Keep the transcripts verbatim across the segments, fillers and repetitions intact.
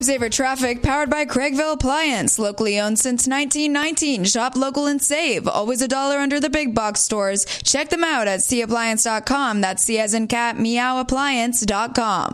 Saver traffic powered by Craigville Appliance, locally owned since nineteen nineteen. Shop local and save. Always a dollar under the big box stores. Check them out at c appliance dot com. That's C as in cat, meow appliance dot com.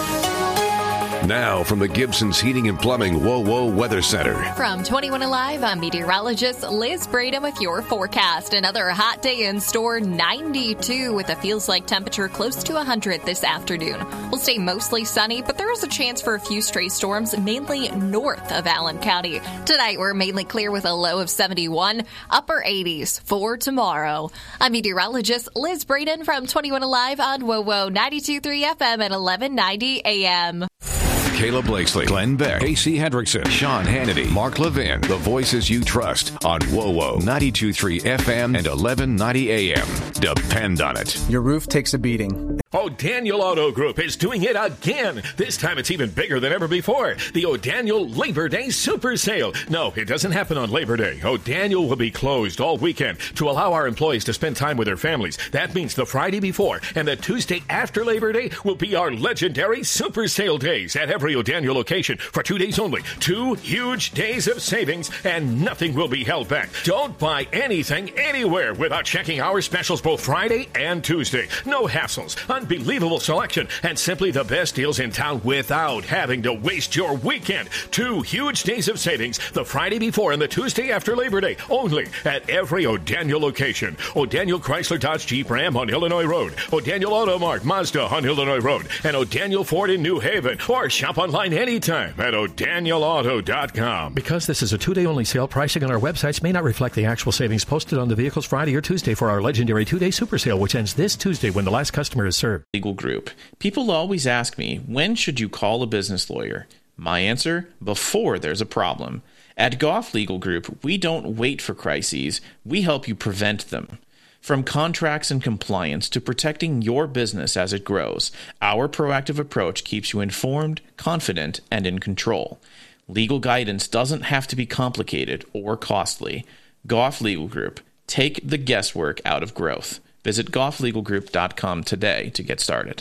Now from the Gibson's Heating and Plumbing Whoa Whoa Weather Center. From twenty-one Alive, I'm meteorologist Liz Braden with your forecast. Another hot day in store, ninety-two with a feels like temperature close to one hundred this afternoon. We'll stay mostly sunny, but there is a chance for a few stray storms, mainly north of Allen County. Tonight, we're mainly clear with a low of seventy-one, upper eighties for tomorrow. I'm meteorologist Liz Braden from twenty-one Alive on Whoa Whoa ninety-two point three F M at eleven ninety A M. Kayla Blakesley, Glenn Beck, Casey Hendrickson, Sean Hannity, Mark Levin, the voices you trust on Whoa Whoa ninety-two point three F M and eleven ninety A M. Depend on it. Your roof takes a beating. O'Daniel Auto Group is doing it again. This time it's even bigger than ever before. The O'Daniel Labor Day Super Sale. No, it doesn't happen on Labor Day. O'Daniel will be closed all weekend to allow our employees to spend time with their families. That means the Friday before and the Tuesday after Labor Day will be our legendary Super Sale days at every O'Daniel location for two days only. Two huge days of savings and nothing will be held back. Don't buy anything anywhere without checking our specials both Friday and Tuesday. No hassles. Unbelievable selection and simply the best deals in town without having to waste your weekend. Two huge days of savings, the Friday before and the Tuesday after Labor Day, only at every O'Daniel location. O'Daniel Chrysler Dodge Jeep Ram on Illinois Road, O'Daniel Auto Mart Mazda on Illinois Road, and O'Daniel Ford in New Haven. Or shop online anytime at o'daniel auto dot com. Because this is a two-day only sale, pricing on our websites may not reflect the actual savings posted on the vehicles Friday or Tuesday for our legendary two-day super sale, which ends this Tuesday when the last customer is served. Legal Group. People always ask me, when should you call a business lawyer? My answer, before there's a problem. At Goff Legal Group, we don't wait for crises, we help you prevent them. From contracts and compliance to protecting your business as it grows, our proactive approach keeps you informed, confident, and in control. Legal guidance doesn't have to be complicated or costly. Goff Legal Group. Take the guesswork out of growth. Visit goff legal group dot com today to get started.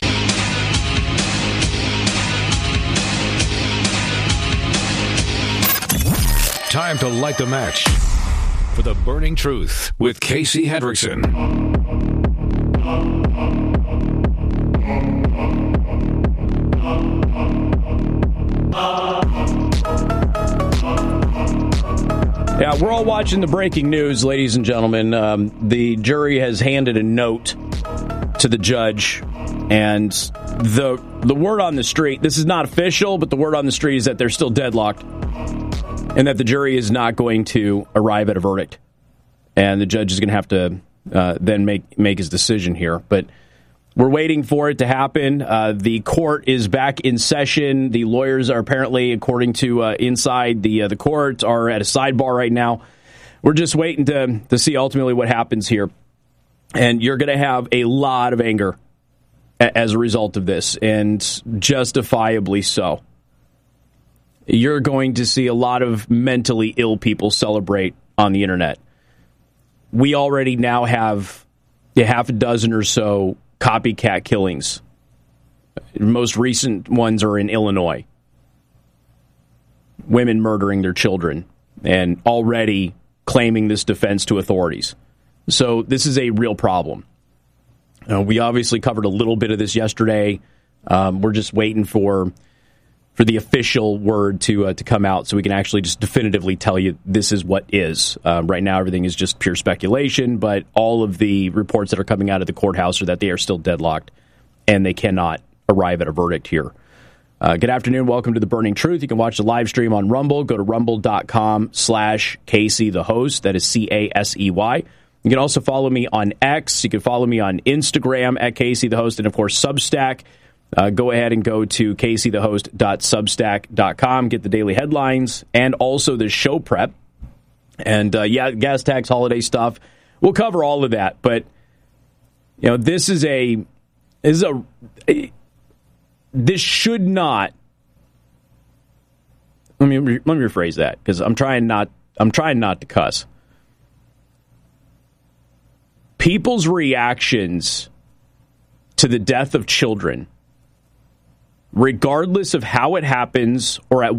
Time to light the match for the burning truth with Casey Hendrickson. Yeah, we're all watching the breaking news, ladies and gentlemen. Um, the jury has handed a note to the judge, and the the word on the street, this is not official, but the word on the street is that they're still deadlocked, and that the jury is not going to arrive at a verdict. And the judge is going to have to uh, then make, make his decision here. But we're waiting for it to happen. Uh, the court is back in session. The lawyers are apparently, according to uh, inside the uh, the court, are at a sidebar right now. We're just waiting to, to see ultimately what happens here. And you're going to have a lot of anger a- as a result of this, and justifiably so. You're going to see a lot of mentally ill people celebrate on the internet. We already now have a half a dozen or so copycat killings. The most recent ones are in Illinois. Women murdering their children and already claiming this defense to authorities. So this is a real problem. Uh, we obviously covered a little bit of this yesterday. Um, we're just waiting for for the official word to uh, to come out so we can actually just definitively tell you this is what is. Um, right now, everything is just pure speculation, but all of the reports that are coming out of the courthouse are that they are still deadlocked and they cannot arrive at a verdict here. Uh, good afternoon. Welcome to The Burning Truth. You can watch the live stream on Rumble. Go to rumble.com slash Casey the host. That is C A S E Y. You can also follow me on X. You can follow me on Instagram at Casey the host. And, of course, Substack. Uh, go ahead and go to casey the host dot substack dot com. Get the daily headlines and also the show prep. And, uh, yeah, gas tax, holiday stuff. We'll cover all of that. But, you know, this is a... This is a... a this should not... Let me let me rephrase that, because I'm trying not I'm trying not to cuss. People's reactions to the death of children regardless of how it happens or at